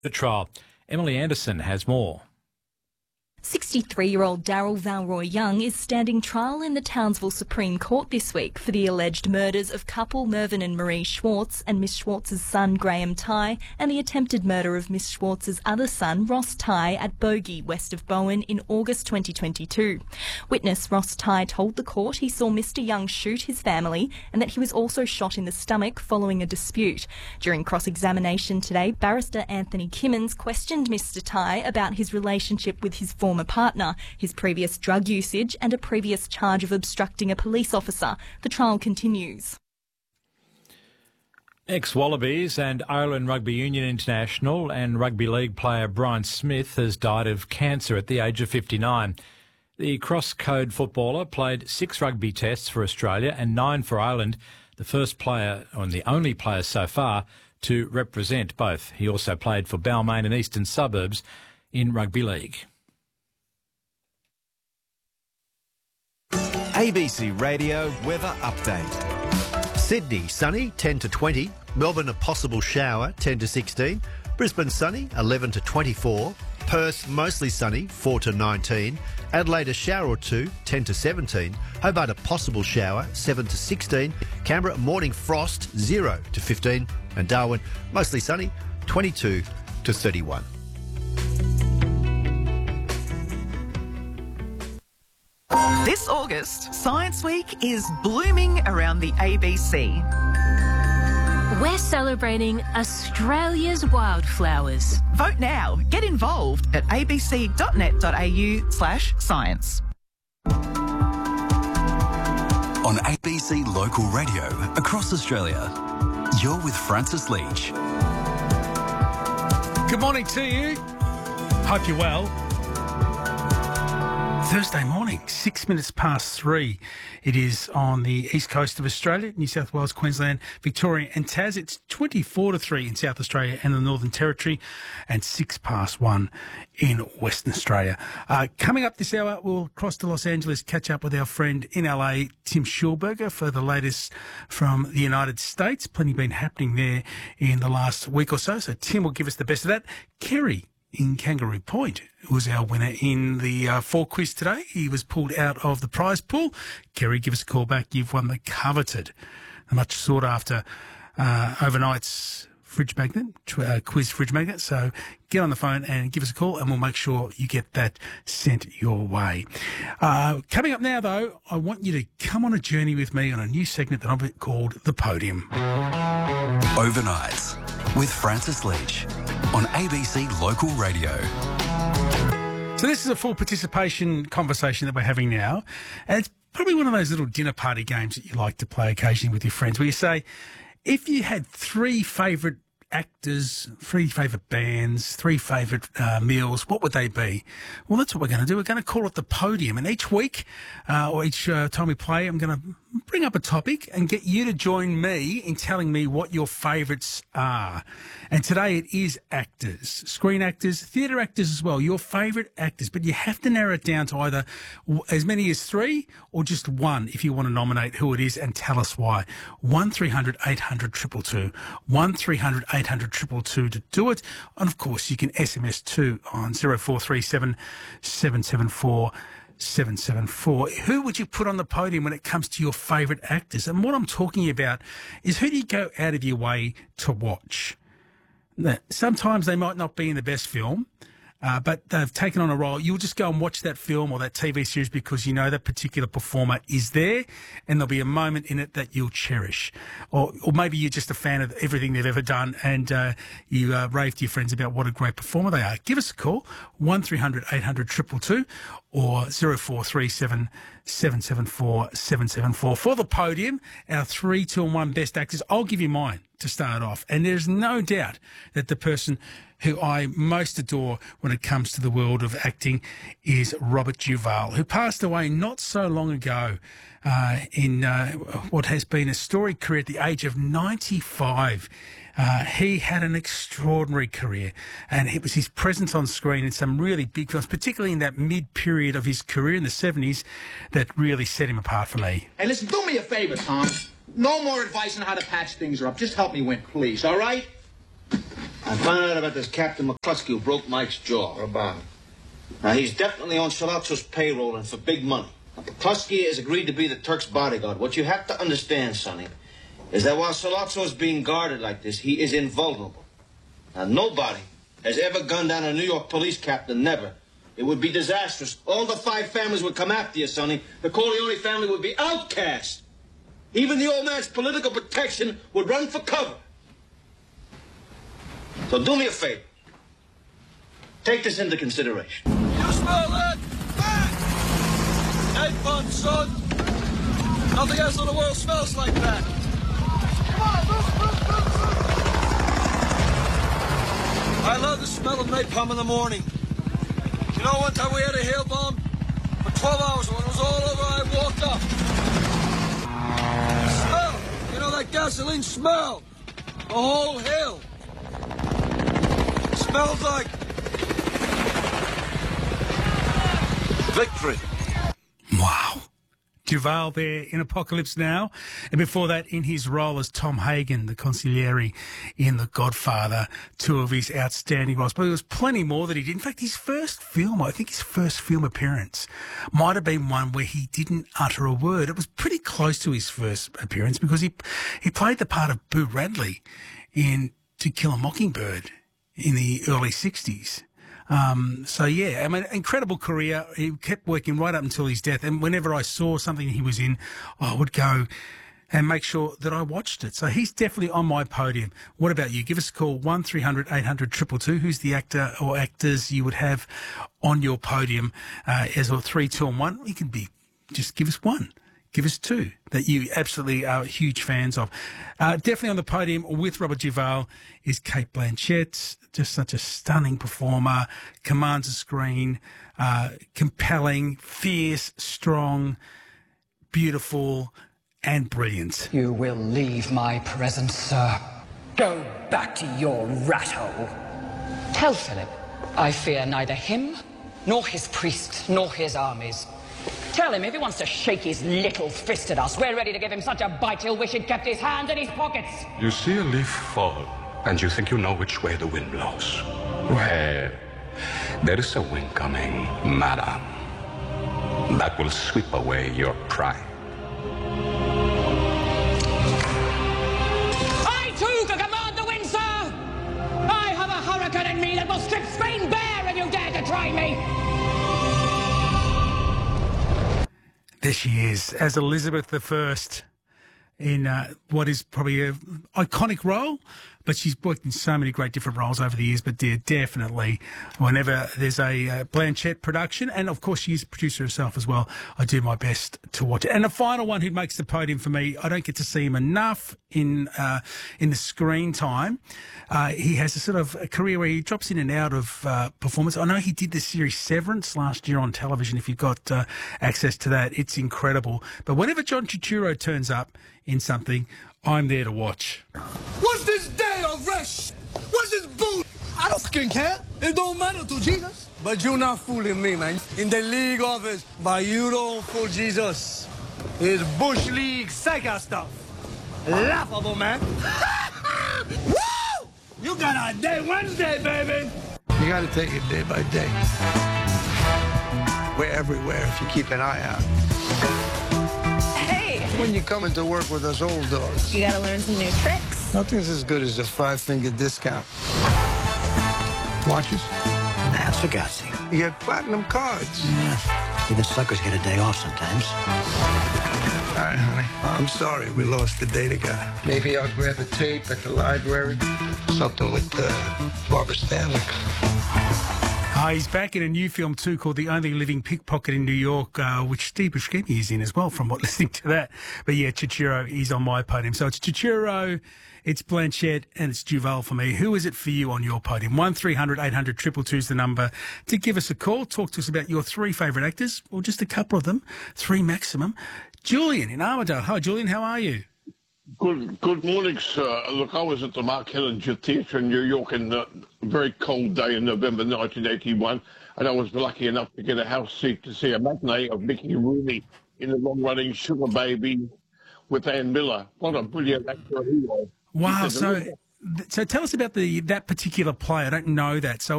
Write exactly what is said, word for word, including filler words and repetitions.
The trial. Emily Anderson has more. sixty-three-year-old Daryl Valroy Young is standing trial in the Townsville Supreme Court this week for the alleged murders of couple Mervyn and Marie Schwartz and Miss Schwartz's son Graham Tighe, and the attempted murder of Miss Schwartz's other son Ross Tighe at Bogey, west of Bowen, in August twenty twenty-two. Witness Ross Tighe told the court he saw Mister Young shoot his family and that he was also shot in the stomach following a dispute. During cross-examination today, barrister Anthony Kimmins questioned Mister Tighe about his relationship with his former partner, his previous drug usage and a previous charge of obstructing a police officer. The trial continues. Ex-Wallabies and Ireland Rugby Union international and rugby league player Brian Smith has died of cancer at the age of fifty-nine. The cross-code footballer played six rugby tests for Australia and nine for Ireland, the first player and the only player so far to represent both. He also played for Balmain and Eastern Suburbs in rugby league. A B C Radio Weather Update. Sydney, sunny, ten to twenty. Melbourne, a possible shower, ten to sixteen. Brisbane, sunny, eleven to twenty-four. Perth, mostly sunny, four to nineteen. Adelaide, a shower or two, ten to seventeen. Hobart, a possible shower, seven to sixteen. Canberra, morning frost, zero to fifteen. And Darwin, mostly sunny, twenty-two to thirty-one. This August, Science Week is blooming around the A B C. We're celebrating Australia's wildflowers. Vote now. Get involved at abc.net.au slash science. On A B C Local Radio across Australia, you're with Francis Leach. Good morning to you. Hope you're well. Thursday morning, six minutes past three. It is on the east coast of Australia, New South Wales, Queensland, Victoria and Tas. It's twenty-four to three in South Australia and the Northern Territory, and six past one in Western Australia. Uh, coming up this hour, we'll cross to Los Angeles, catch up with our friend in L A, Tim Schulberger, for the latest from the United States. Plenty been happening there in the last week or so, so Tim will give us the best of that. Kerry in Kangaroo Point was our winner in the uh, four quiz today. He was pulled out of the prize pool. Kerry, give us a call back. You've won the coveted, the much sought after uh, overnight's fridge magnet, uh, quiz fridge magnet. So get on the phone and give us a call and we'll make sure you get that sent your way. Uh, coming up now, though, I want you to come on a journey with me on a new segment that I've called The Podium. Overnights with Francis Leach on A B C Local Radio. So this is a full participation conversation that we're having now. And it's probably one of those little dinner party games that you like to play occasionally with your friends, where you say, if you had three favourite actors, three favourite bands, three favourite uh, meals, what would they be? Well, that's what we're going to do. We're going to call it The Podium. And each week, uh, or each uh, time we play, I'm going to bring up a topic and get you to join me in telling me what your favourites are. And today it is actors, screen actors, theatre actors as well, your favourite actors. But you have to narrow it down to either as many as three or just one if you want to nominate who it is and tell us why. one three hundred eight hundred two two two. one three hundred eight hundred two two two to do it. And of course, you can S M S too on zero four three seven seven seven four seven seven four. Who would you put on the podium when it comes to your favourite actors? And what I'm talking about is, who do you go out of your way to watch? Sometimes they might not be in the best film, uh, but they've taken on a role. You'll just go and watch that film or that T V series because you know that particular performer is there, and there'll be a moment in it that you'll cherish. Or, or maybe you're just a fan of everything they've ever done, and uh, you uh, rave to your friends about what a great performer they are. Give us a call, one three hundred eight hundred two two two, or zero four three seven seven seven four seven seven four. For the podium, our three, two and one best actors. I'll give you mine to start off. And there's no doubt that the person who I most adore when it comes to the world of acting is Robert Duvall, who passed away not so long ago uh, in uh, what has been a storied career at the age of ninety-five. Uh, he had an extraordinary career, and it was his presence on screen in some really big films, particularly in that mid-period of his career in the seventies, that really set him apart for me. Hey, listen, do me a favour, Tom. No more advice on how to patch things up. Just help me win, please, all right? I found out about this Captain McCluskey who broke Mike's jaw. What about him? Now, he's definitely on Sollozzo's payroll and for big money. Now, McCluskey has agreed to be the Turk's bodyguard. What you have to understand, Sonny, is that while Sollozzo is being guarded like this, he is invulnerable. Now, nobody has ever gunned down a New York police captain, never. It would be disastrous. All the five families would come after you, Sonny. The Corleone family would be outcast. Even the old man's political protection would run for cover. So do me a favor. Take this into consideration. You smell that? Hey, fun, son. Nothing else in the world smells like that. Come on, move, move, move, move. I love the smell of napalm in the morning. You know, one time we had a hail bomb for twelve hours. When it was all over, I walked up. The smell. You know that gasoline smell. The whole hill. It smells like victory. Wow. Duvall there in Apocalypse Now. And before that, in his role as Tom Hagen, the consigliere in The Godfather, two of his outstanding roles. But there was plenty more that he did. In fact, his first film, I think his first film appearance, might have been one where he didn't utter a word. It was pretty close to his first appearance because he he played the part of Boo Radley in To Kill a Mockingbird in the early sixties. Um, so, yeah, I mean, incredible career. He kept working right up until his death. And whenever I saw something he was in, I would go and make sure that I watched it. So he's definitely on my podium. What about you? Give us a call, one three hundred eight hundred two two two. Who's the actor or actors you would have on your podium uh, as a three, two, and one? You can be, just give us one. Give us two that you absolutely are huge fans of. Uh, definitely on the podium with Robert Duvall is Cate Blanchett, just such a stunning performer, commands a screen, uh, compelling, fierce, strong, beautiful, and brilliant. You will leave my presence, sir. Go back to your rat hole. Tell Philip I fear neither him, nor his priests, nor his armies. Tell him if he wants to shake his little fist at us, we're ready to give him such a bite he'll wish he'd kept his hands in his pockets. You see a leaf fall, and you think you know which way the wind blows. Well, there is a wind coming, madam, that will sweep away your pride. I too can command the wind, sir! I have a hurricane in me that will strip Spain bare if you dare to try me! There she is, as Elizabeth the First in uh, what is probably an iconic role, but she's worked in so many great different roles over the years. But yeah, definitely, whenever there's a uh, Blanchett production, and of course she's a producer herself as well, I do my best to watch it. And the final one who makes the podium for me, I don't get to see him enough in uh, in the screen time. Uh, he has a sort of a career where he drops in and out of uh, performance. I know he did the series Severance last year on television. If you've got uh, access to that, it's incredible. But whenever John Turturro turns up in something, I'm there to watch. What's this day of rest? What's this boot? I don't fucking care. It don't matter to Jesus. But you're not fooling me, man. In the league office, but you don't fool Jesus. It's Bush League Sega stuff. Laughable, man. Woo! You got a day Wednesday, baby. You got to take it day by day. We're everywhere if you keep an eye out. Hey! When you come into work with us old dogs, You gotta learn some new tricks. nothing's as good as a five-finger discount. Watches? That's Fugazi. You get platinum cards. Yeah. Even suckers get a day off sometimes. All right, honey. I'm sorry we lost the data guy. Maybe I'll grab a tape at the library. Something with uh, Barbara Stanwyck. Uh, he's back in a new film too called The Only Living Pickpocket in New York, uh, which Steve Buscemi is in as well, from what listening to that. But yeah, Turturro is on my podium. So it's Turturro, it's Blanchett, and it's Duvall for me. Who is it for you on your podium? one three hundred eight hundred two two two is the number to give us a call. Talk to us about your three favourite actors, or just a couple of them, three maximum. Julian in Armidale. Hi, Julian. How are you? Good good morning, sir. Look, I was at the Mark Hellinger Theatre in New York on a very cold day in November nineteen eighty-one, and I was lucky enough to get a house seat to see a matinee of Mickey Rooney in the long-running Sugar Baby with Ann Miller. What a brilliant actor he was. Wow, so So tell us about the that particular play. I don't know that. So